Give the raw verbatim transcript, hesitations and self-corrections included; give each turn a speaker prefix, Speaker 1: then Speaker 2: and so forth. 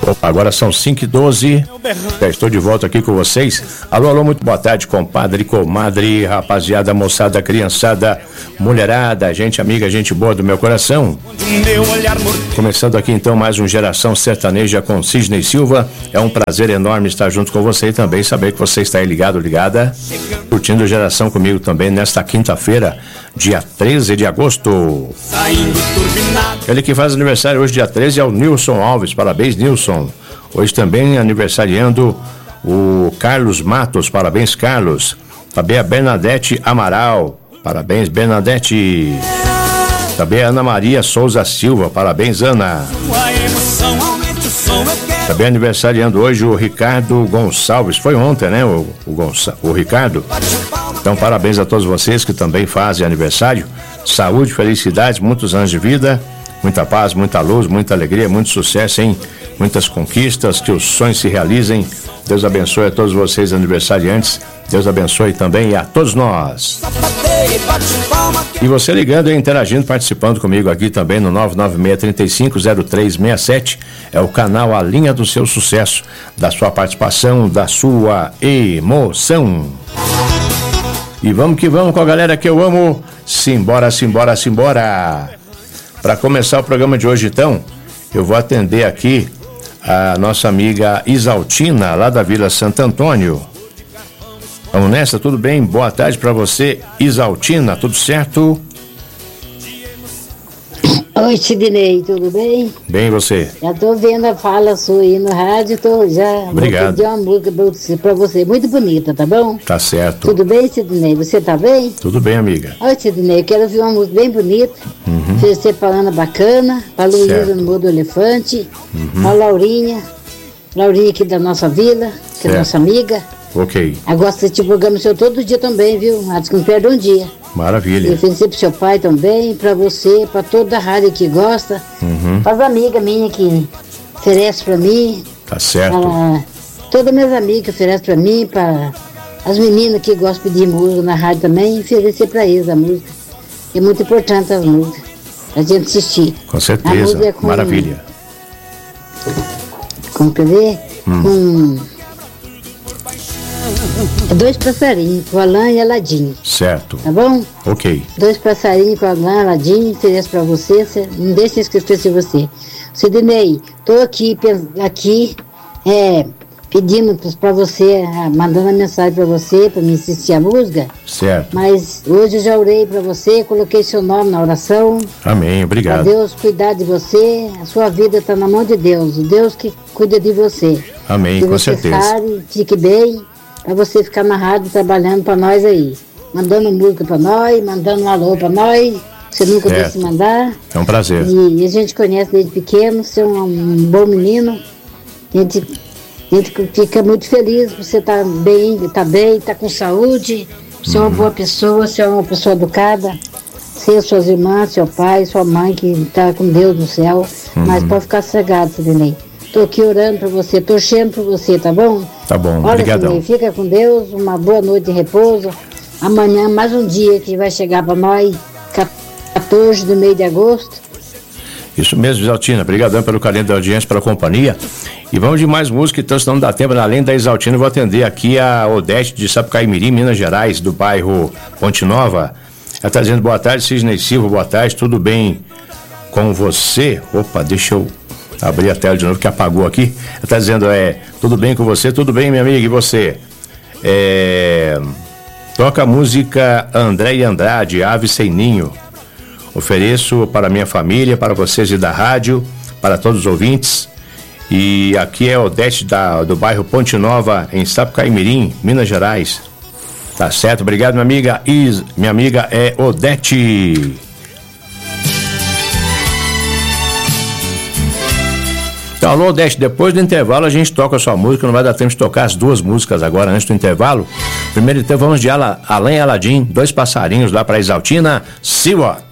Speaker 1: Opa, agora são cinco e doze, já estou de volta aqui com vocês. Alô, alô, muito boa tarde, compadre, comadre, rapaziada, moçada, criançada, mulherada, gente amiga, gente boa do meu coração. Começando aqui então mais um Geração Sertaneja com Sidney Silva. É um prazer enorme estar junto com você e também saber que você está aí ligado, ligada, curtindo Geração comigo também nesta quinta-feira, dia treze de agosto. Ele que faz aniversário hoje, dia treze, é o Nilson Alves. Parabéns, Nilson. Hoje também aniversariando o Carlos Matos. Parabéns, Carlos. Também a Bernadette Amaral. Parabéns, Bernadette. Também a Ana Maria Souza Silva. Parabéns, Ana. Também aniversariando hoje o Ricardo Gonçalves. Foi ontem, né, o, o, Gonça, o Ricardo. Então, parabéns a todos vocês que também fazem aniversário. Saúde, felicidades, muitos anos de vida, muita paz, muita luz, muita alegria, muito sucesso, hein? Muitas conquistas, que os sonhos se realizem. Deus abençoe a todos vocês aniversariantes. Deus abençoe também a todos nós. E você ligando e interagindo, participando comigo aqui também no nove nove seis, três cinco, zero três seis sete. É o canal A Linha do Seu Sucesso, da sua participação, da sua emoção. E vamos que vamos com a galera que eu amo. Simbora, simbora, simbora. Para começar o programa de hoje, então, eu vou atender aqui a nossa amiga Isaltina, lá da Vila Santo Antônio. Vamos nessa? Tudo bem? Boa tarde para você, Isaltina. Tudo certo?
Speaker 2: Oi, Sidney, tudo bem?
Speaker 1: Bem, você?
Speaker 2: Já tô vendo a fala sua aí no rádio, tô já...
Speaker 1: Obrigado.
Speaker 2: Vou pedir uma música pra você, pra você, muito bonita, tá bom?
Speaker 1: Tá certo.
Speaker 2: Tudo bem, Sidney? Você tá bem?
Speaker 1: Tudo bem, amiga.
Speaker 2: Oi, Sidney, eu quero ouvir uma música bem bonita,
Speaker 1: uhum.
Speaker 2: Você falando bacana, pra Luísa no Morro do Elefante, uhum. A Laurinha, Laurinha aqui da nossa vila, que certo. É nossa amiga.
Speaker 1: Ok.
Speaker 2: Eu gosto desse programa seu todo dia também, viu? Acho que não perde um dia.
Speaker 1: Maravilha.
Speaker 2: Eu ofereci pro seu pai também, pra você, pra toda a rádio que gosta,
Speaker 1: uhum.
Speaker 2: Para as amigas minhas que oferecem pra mim.
Speaker 1: Tá certo.
Speaker 2: Pra, todas minhas amigas que oferecem pra mim, para as meninas que gostam de pedir música na rádio também, oferecer pra eles a música. É muito importante as músicas, a gente assistir.
Speaker 1: Com certeza,
Speaker 2: é com,
Speaker 1: maravilha.
Speaker 2: Com, quer ver? Hum. Com... Dois passarinhos, com Alain e Aladim.
Speaker 1: Certo.
Speaker 2: Tá bom?
Speaker 1: Ok.
Speaker 2: Dois passarinhos com Alain e Aladim, ofereço pra você, você, não deixe de esquecer você. Sidney, tô aqui, aqui é, pedindo pra você, mandando a mensagem pra você, pra me assistir a música.
Speaker 1: Certo.
Speaker 2: Mas hoje eu já orei pra você, coloquei seu nome na oração.
Speaker 1: Amém, obrigado.
Speaker 2: Pra Deus cuidar de você, a sua vida tá na mão de Deus, o Deus que cuida de você.
Speaker 1: Amém,
Speaker 2: que
Speaker 1: com
Speaker 2: você
Speaker 1: certeza.
Speaker 2: Sare, fique bem. Pra você ficar na rádio trabalhando pra nós aí. Mandando música pra nós, mandando um alô pra nós. Você nunca vai se mandar.
Speaker 1: É um prazer.
Speaker 2: E, e a gente conhece desde pequeno, você é um, um bom menino. A gente, a gente fica muito feliz por você estar tá bem, tá bem, tá com saúde. Você uhum. é uma boa pessoa, você é uma pessoa educada. Você, suas irmãs, seu pai, sua mãe que tá com Deus no céu. Uhum. Mas pode ficar cegado, Sidney. Tô aqui orando pra você, torcendo por você, tá bom?
Speaker 1: Tá bom,
Speaker 2: olha,
Speaker 1: obrigadão.
Speaker 2: Sidney, fica com Deus, uma boa noite de repouso. Amanhã, mais um dia que vai chegar pra nós, quatorze do mês de agosto.
Speaker 1: Isso mesmo, Isaltina, obrigadão pelo carinho da audiência, pela companhia. E vamos de mais música, então, se não dá tempo, além da Isaltina, eu vou atender aqui a Odete de Sapucaimirim, Minas Gerais, do bairro Ponte Nova. Ela tá dizendo boa tarde, Sidney Silva, boa tarde, tudo bem com você? Opa, deixa eu... abri a tela de novo que apagou aqui. Está dizendo, é, tudo bem com você? Tudo bem, minha amiga, e você? É, toca a música André e Andrade, Ave Sem Ninho. Ofereço para minha família, para vocês e da rádio, para todos os ouvintes. E aqui é Odete da, do bairro Ponte Nova, em Sapucaimirim, Minas Gerais. Tá certo? Obrigado, minha amiga. Is, minha amiga é Odete. Então, alô, Odete, depois do intervalo a gente toca a sua música, não vai dar tempo de tocar as duas músicas agora antes do intervalo. Primeiro então vamos de Alain e Aladim, dois passarinhos lá para Isaltina Silva.